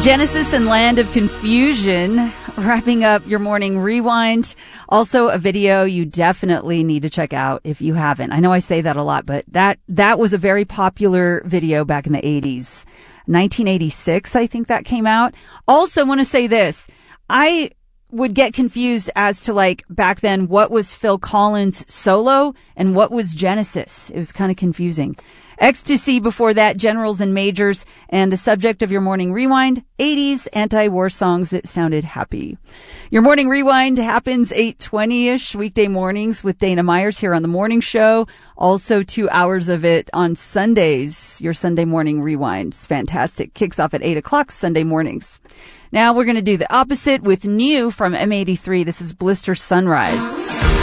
Genesis and Land of Confusion, wrapping up your morning rewind. Also a video you definitely need to check out if you haven't. I know I say that a lot, but that was a very popular video back in the 80s. 1986, I think that came out. Also want to say this. I would get confused as to, like, back then, what was Phil Collins solo and what was Genesis. It was kind of confusing. Ecstasy before that, Generals and Majors, and the subject of your morning rewind, 80s anti-war songs that sounded happy. Your morning rewind happens 8:20-ish weekday mornings with Dana Myers here on the morning show. Also 2 hours of it on Sundays. Your Sunday morning rewind is fantastic. Kicks off at 8 o'clock Sunday mornings. Now we're going to do the opposite with New from M83. This is Blister Sunrise.